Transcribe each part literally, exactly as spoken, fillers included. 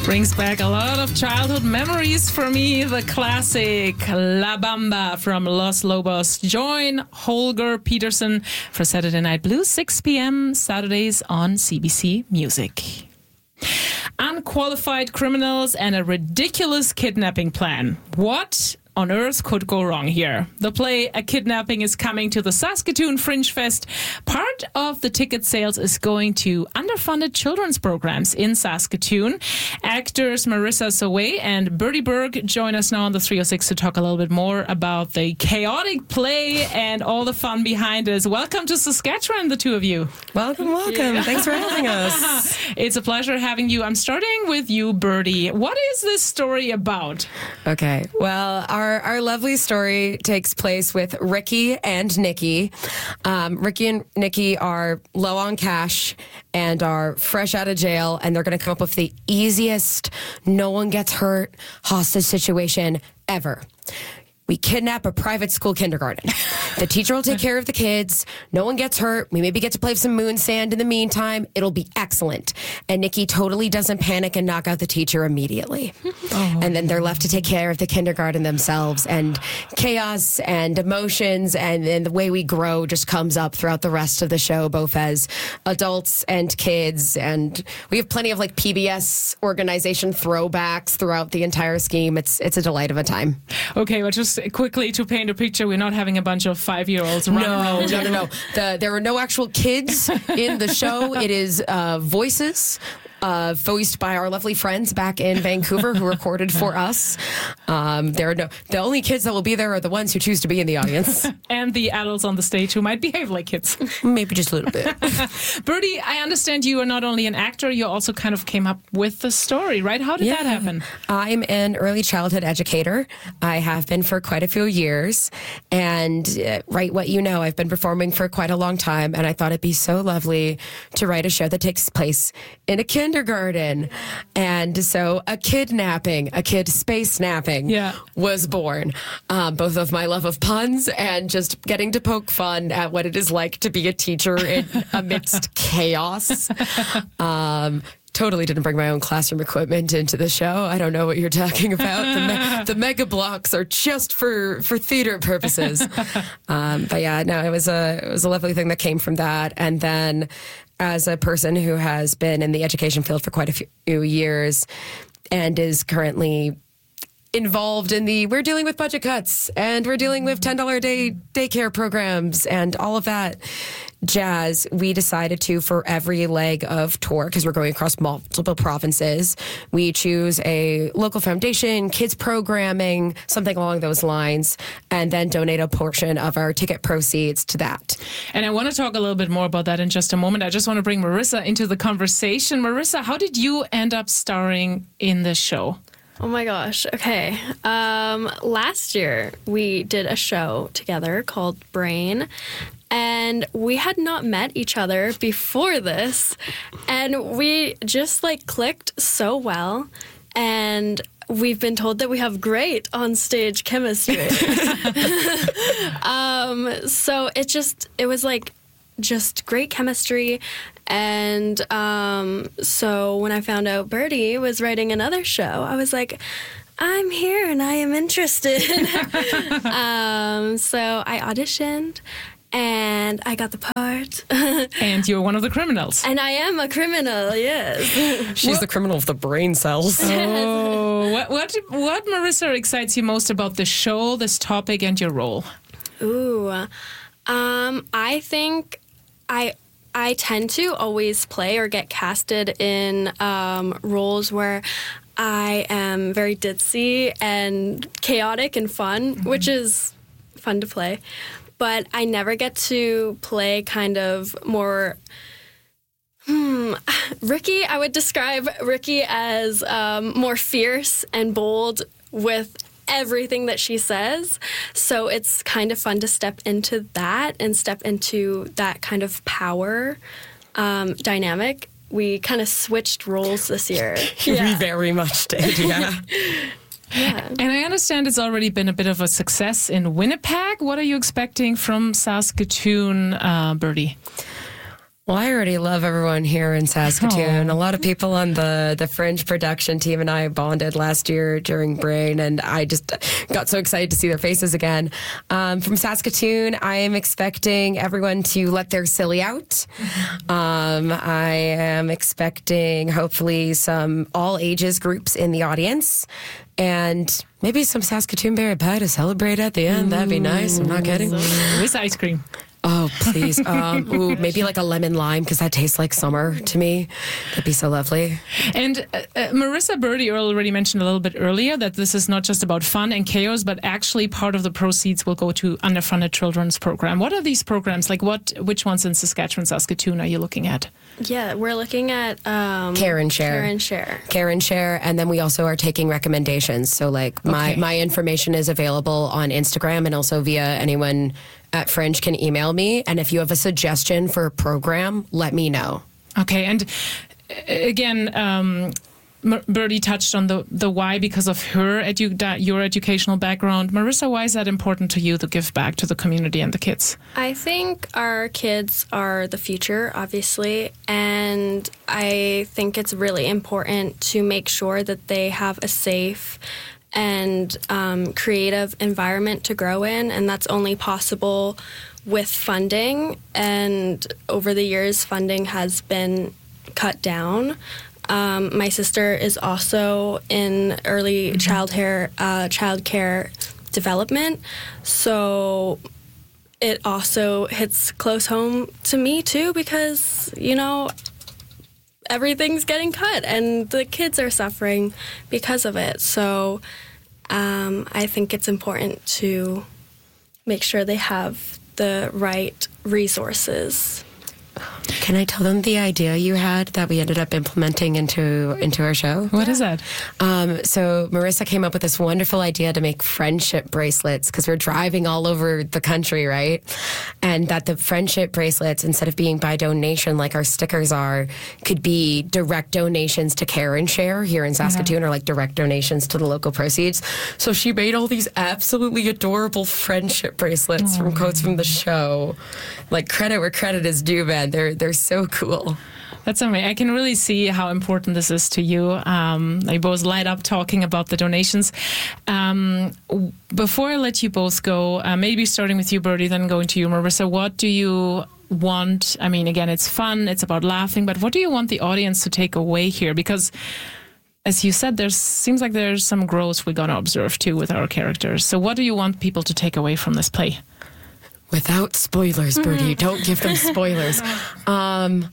Brings back a lot of childhood memories for me. The classic La Bamba from Los Lobos. Join Holger Peterson for Saturday Night Blues, six p.m. Saturdays on C B C Music. Unqualified criminals and a ridiculous kidnapping plan. What on earth could go wrong here? The play A Kidnapping is coming to the Saskatoon Fringe Fest. Part of the ticket sales is going to underfunded children's programs in Saskatoon. Actors Marissa Sowe and Bertie Berg join us now on the three oh six to talk a little bit more about the chaotic play and all the fun behind it. Welcome to Saskatchewan, the two of you. Welcome, welcome. Yeah. Thanks for having us. It's a pleasure having you. I'm starting with you, Bertie. What is this story about? Okay, well, our Our, our lovely story takes place with Ricky and Nikki. Um, Ricky and Nikki are low on cash and are fresh out of jail, and they're going to come up with the easiest, no one gets hurt hostage situation ever. We kidnap a private school kindergarten. The teacher will take care of the kids. No one gets hurt. We maybe get to play some moon sand in the meantime. It'll be excellent. And Nikki totally doesn't panic and knock out the teacher immediately. Oh. And then they're left to take care of the kindergarten themselves. And chaos and emotions and, and the way we grow just comes up throughout the rest of the show, both as adults and kids. And we have plenty of like P B S organization throwbacks throughout the entire scheme. It's, it's a delight of a time. Okay, well, just quickly to paint a picture, we're not having a bunch of five-year-olds running no, around. No, no, no. The, there are no actual kids in the show. It is uh, voices uh, voiced by our lovely friends back in Vancouver who recorded for us. Um, there are no. The only kids that will be there are the ones who choose to be in the audience. And the adults on the stage who might behave like kids. Maybe just a little bit. Bertie, I understand you are not only an actor, you also kind of came up with the story, right? How did yeah. that happen? I'm an early childhood educator. I have been for quite a few years. And uh, right what you know, I've been performing for quite a long time. And I thought it'd be so lovely to write a show that takes place in a kindergarten. And so a kidnapping, a kid space snapping yeah. was born. Um, both of my love of puns and just getting to poke fun at what it is like to be a teacher in, amidst chaos. Um, Totally didn't bring my own classroom equipment into the show. I don't know what you're talking about. The, me- the mega blocks are just for, for theater purposes. Um, but yeah, no, it was a it was a lovely thing that came from that. And then, as a person who has been in the education field for quite a few years, and is currently involved in the we're dealing with budget cuts and we're dealing with ten dollars a day daycare programs and all of that jazz, we decided to, for every leg of tour, because we're going across multiple provinces, we choose a local foundation, kids programming, something along those lines, and then donate a portion of our ticket proceeds to that. And I want to talk a little bit more about that in just a moment. I just want to bring Marissa into the conversation. Marissa, how did you end up starring in this show? Oh my gosh. Okay. Um, last year we did a show together called Brain, and we had not met each other before this, and we just like clicked so well, and we've been told that we have great on-stage chemistry. um, so it just, it was like just great chemistry. And um, so when I found out Bertie was writing another show, I was like, I'm here and I am interested. um, so I auditioned and I got the part. And you're one of the criminals. And I am a criminal, yes. She's what? the criminal of the brain cells. Oh, what, what, what, Marissa, excites you most about the show, this topic, and your role? Ooh, um, I think I... I tend to always play or get casted in um, roles where I am very ditzy and chaotic and fun, mm-hmm. which is fun to play. But I never get to play kind of more... Hmm, Ricky, I would describe Ricky as um, more fierce and bold with everything that she says. So it's kind of fun to step into that and step into that kind of power um, dynamic. We kind of switched roles this year. Yeah. We very much did, yeah. Yeah. And I understand it's already been a bit of a success in Winnipeg. What are you expecting from Saskatoon, uh, Bertie? Well, I already love everyone here in Saskatoon. Oh. A lot of people on the, the Fringe production team and I bonded last year during Brain, and I just got so excited to see their faces again. Um, from Saskatoon, I am expecting everyone to let their silly out. Um, I am expecting, hopefully, some all ages groups in the audience, and maybe some Saskatoon berry pie to celebrate at the end. That'd be nice. I'm not kidding. With ice cream. Oh, please. Um, ooh, maybe like a lemon lime, because that tastes like summer to me. That'd be so lovely. And uh, uh, Marissa Birdie already mentioned a little bit earlier that this is not just about fun and chaos, but actually part of the proceeds will go to underfunded children's program. What are these programs? Like what? Which ones in Saskatchewan, Saskatoon are you looking at? Yeah, we're looking at um, Care and Share. Care and Share. Care and Share, and then we also are taking recommendations. So, like, my, Okay. my information is available on Instagram and also via anyone at Fringe can email me. And if you have a suggestion for a program, let me know. Okay, and uh, again, um, M- Birdie touched on the, the why because of her edu- that, your educational background. Marissa, why is that important to you to give back to the community and the kids? I think our kids are the future, obviously, and I think it's really important to make sure that they have a safe and um, creative environment to grow in, and that's only possible with funding. And over the years, funding has been cut down. Um, my sister is also in early mm-hmm. childcare, uh, childcare development, so it also hits close home to me too, because, you know, everything's getting cut and the kids are suffering because of it. So um, I think it's important to make sure they have the right resources. Can I tell them the idea you had that we ended up implementing into into our show? What is that? Um, so Marissa came up with this wonderful idea to make friendship bracelets, because we're driving all over the country, right? And that the friendship bracelets, instead of being by donation like our stickers are, could be direct donations to Care and Share here in Saskatoon, yeah. or like direct donations to the local proceeds. So she made all these absolutely adorable friendship bracelets oh. from quotes from the show. Like, credit where credit is due, man. They're they're so cool. That's amazing. I can really see how important this is to you. Um, they both light up talking about the donations. Um, before I let you both go, uh, maybe starting with you, Birdie, then going to you, Marissa, what do you want? I mean, again, it's fun, it's about laughing, but what do you want the audience to take away here? Because, as you said, there seems like there's some growth we're going to observe, too, with our characters. So what do you want people to take away from this play? Without spoilers, Birdie. Don't give them spoilers. Um,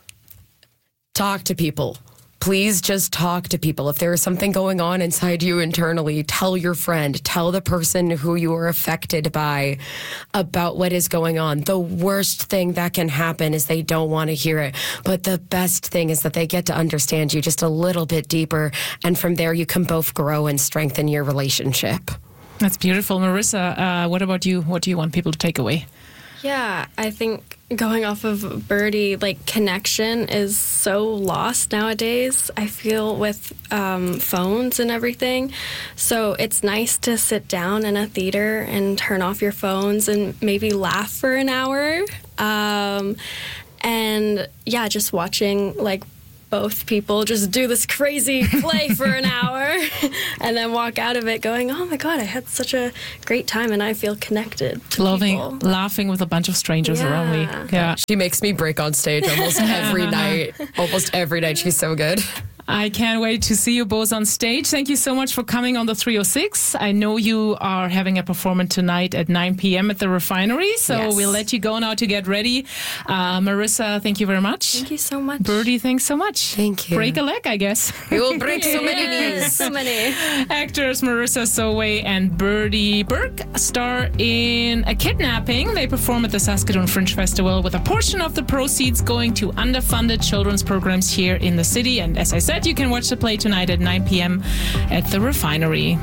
talk to people. Please just talk to people. If there is something going on inside you internally, tell your friend, tell the person who you are affected by about what is going on. The worst thing that can happen is they don't want to hear it. But the best thing is that they get to understand you just a little bit deeper. And from there, you can both grow and strengthen your relationship. That's beautiful. Marissa, uh, what about you? What do you want people to take away? Yeah, I think going off of Birdie, like, connection is so lost nowadays, I feel, with um, phones and everything. So it's nice to sit down in a theater and turn off your phones and maybe laugh for an hour. Um, and yeah, just watching, like, both people just do this crazy play for an hour and then walk out of it going, oh my God, I had such a great time and I feel connected to Loving, people. Laughing with a bunch of strangers Yeah. around me. Yeah. She makes me break on stage almost every night. Almost every night. She's so good. I can't wait to see you both on stage. Thank you so much for coming on the three oh six. I know you are having a performance tonight at nine p.m. at the Refinery, so Yes. we'll let you go now to get ready. Uh, Marissa, thank you very much. Thank you so much. Birdie, thanks so much. Thank you. Break a leg, I guess. We will break so many Yes, knees. so many. Actors Marissa Soway and Birdie Burke star in A Kidnapping. They perform at the Saskatoon Fringe Festival with a portion of the proceeds going to underfunded children's programs here in the city. And as I said, you can watch the play tonight at nine p.m. at the Refinery.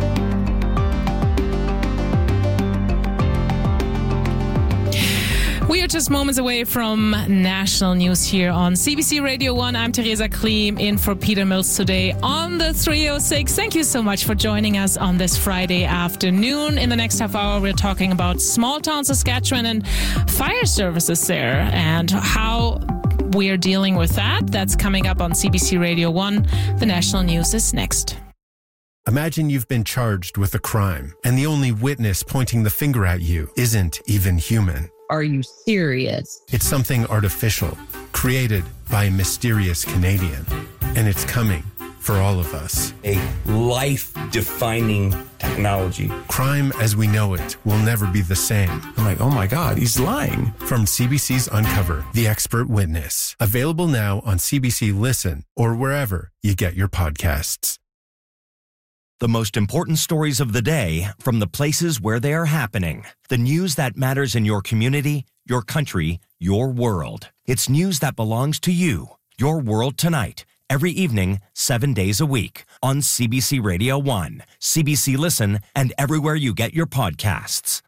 We We are just moments away from national news here on C B C Radio one. I'm Theresa Klim in for Peter Mills today on the three oh six. Thank you so much for joining us on this Friday afternoon. In the next half hour, we're talking about small town Saskatchewan and fire services there and how we're dealing with that. That's coming up on C B C Radio one. The national news is next. Imagine you've been charged with a crime, and the only witness pointing the finger at you isn't even human. Are you serious? It's something artificial, created by a mysterious Canadian. And it's coming for all of us. A life-defining technology. Crime as we know it will never be the same. I'm like, oh my God, he's lying. From C B C's Uncover, The Expert Witness. Available now on C B C Listen or wherever you get your podcasts. The most important stories of the day from the places where they are happening. The news that matters in your community, your country, your world. It's news that belongs to you. Your World Tonight. Every evening, seven days a week. On C B C Radio one, C B C Listen, and everywhere you get your podcasts.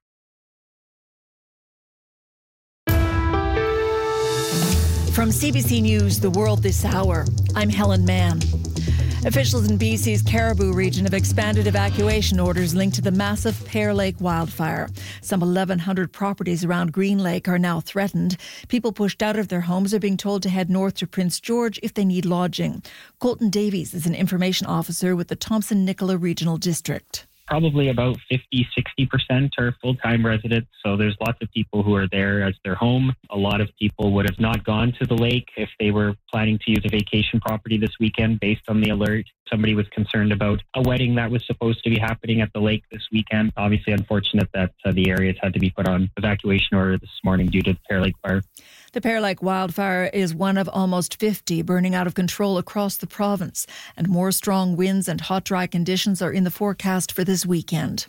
From C B C News, The World This Hour, I'm Helen Mann. Officials in B C's Caribou region have expanded evacuation orders linked to the massive Pear Lake wildfire. Some eleven hundred properties around Green Lake are now threatened. People pushed out of their homes are being told to head north to Prince George if they need lodging. Colton Davies is an information officer with the Thompson-Nicola Regional District. Probably about fifty, sixty percent are full-time residents, so there's lots of people who are there as their home. A lot of people would have not gone to the lake if they were planning to use a vacation property this weekend based on the alert. Somebody was concerned about a wedding that was supposed to be happening at the lake this weekend. Obviously unfortunate that uh, the areas had to be put on evacuation order this morning due to the Pear Lake fire. The Pear Lake wildfire is one of almost fifty burning out of control across the province, and more strong winds and hot, dry conditions are in the forecast for this weekend.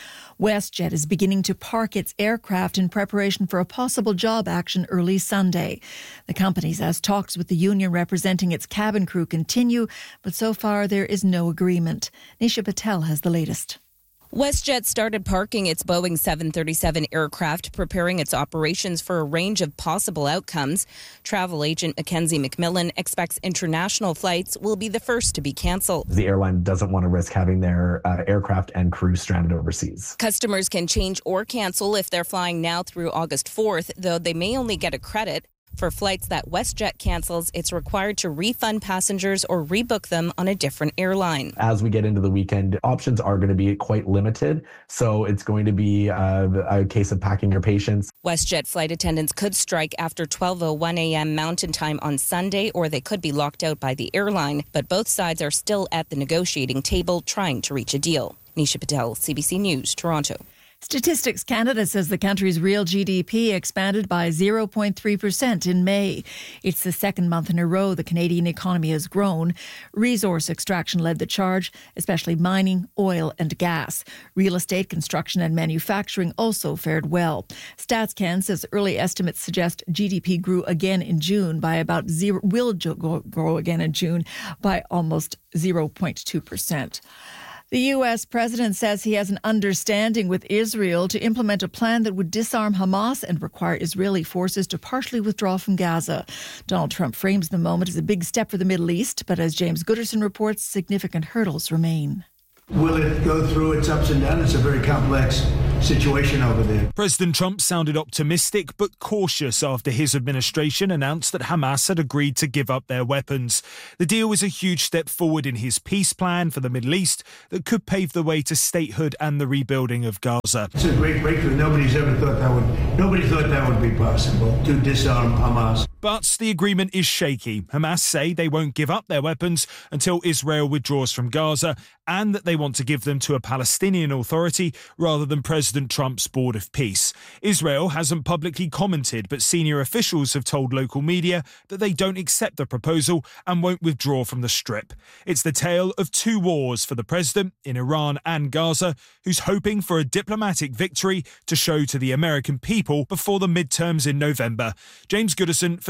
WestJet is beginning to park its aircraft in preparation for a possible job action early Sunday. The company says talks with the union representing its cabin crew continue, but so far there is no agreement. Nisha Patel has the latest. WestJet started parking its Boeing seven thirty-seven aircraft, preparing its operations for a range of possible outcomes. Travel agent Mackenzie McMillan expects international flights will be the first to be cancelled. The airline doesn't want to risk having their uh, aircraft and crew stranded overseas. Customers can change or cancel if they're flying now through August fourth, though they may only get a credit. For flights that WestJet cancels, it's required to refund passengers or rebook them on a different airline. As we get into the weekend, options are going to be quite limited, so it's going to be uh, a case of packing your patience. WestJet flight attendants could strike after twelve oh one a.m. Mountain Time on Sunday, or they could be locked out by the airline, but both sides are still at the negotiating table trying to reach a deal. Nisha Patel, C B C News, Toronto. Statistics Canada says the country's real G D P expanded by zero point three percent in May. It's the second month in a row the Canadian economy has grown. Resource extraction led the charge, especially mining, oil and gas. Real estate, construction and manufacturing also fared well. StatsCan says early estimates suggest G D P grew again in June by about zero, will grow again in June by almost zero point two percent. The U S president says he has an understanding with Israel to implement a plan that would disarm Hamas and require Israeli forces to partially withdraw from Gaza. Donald Trump frames the moment as a big step for the Middle East, but as James Gooderson reports, significant hurdles remain. Will it go through its ups and downs? It's a very complex situation over there. President Trump sounded optimistic but cautious after his administration announced that Hamas had agreed to give up their weapons. The deal is a huge step forward in his peace plan for the Middle East that could pave the way to statehood and the rebuilding of Gaza. It's a great breakthrough. Nobody's ever thought that would, nobody thought that would be possible, to disarm Hamas. But the agreement is shaky. Hamas say they won't give up their weapons until Israel withdraws from Gaza, and that they want to give them to a Palestinian Authority rather than President Trump's Board of Peace. Israel hasn't publicly commented, but senior officials have told local media that they don't accept the proposal and won't withdraw from the Strip. It's the tale of two wars for the president in Iran and Gaza, who's hoping for a diplomatic victory to show to the American people before the midterms in November. James Gooderson for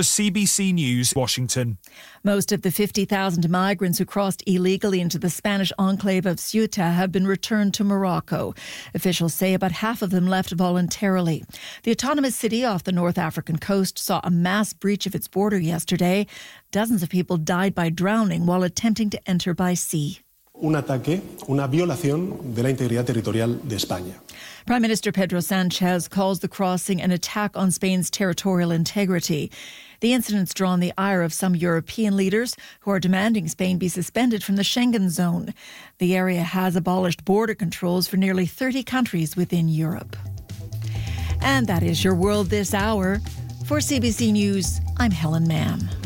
For C B C News, Washington. Most of the fifty thousand migrants who crossed illegally into the Spanish enclave of Ceuta have been returned to Morocco. Officials say about half of them left voluntarily. The autonomous city off the North African coast saw a mass breach of its border yesterday. Dozens of people died by drowning while attempting to enter by sea. Un ataque, una violación de la integridad territorial de España. Prime Minister Pedro Sanchez calls the crossing an attack on Spain's territorial integrity. The incident's drawn the ire of some European leaders who are demanding Spain be suspended from the Schengen zone. The area has abolished border controls for nearly thirty countries within Europe. And that is your world this hour. For C B C News, I'm Helen Mann.